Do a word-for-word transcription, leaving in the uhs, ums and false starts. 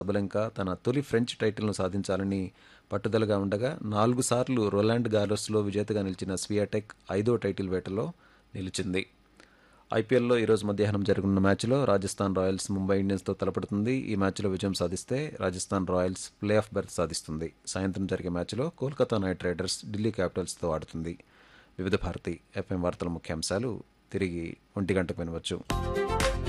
Sabalenka తన తొలి French టైటిల్ను సాధించాలని పట్టుదలగా ఉండగా నాలుగు సార్లు రొలాండ్ గారోస్లో విజేతగా నిలిచిన స్వియాటెక్ ఐదో టైటిల్ వేటలో నిలిచింది. ఐపీఎల్లో ఈరోజు మధ్యాహ్నం జరగనున్న మ్యాచ్లో రాజస్థాన్ రాయల్స్ ముంబై ఇండియన్స్తో తలపడుతుంది. ఈ మ్యాచ్లో విజయం సాధిస్తే Rajasthan Royals play of berth సాధిస్తుంది. సాయంత్రం జరిగే మ్యాచ్లో కోల్కతా నైట్ రైడర్స్ ఢిల్లీ క్యాపిటల్స్తో ఆడుతుంది. వివిధ భారతి ఎఫ్ఎం వార్తల ముఖ్యాంశాలు తిరిగి ఒంటి గంటకు వినవచ్చు.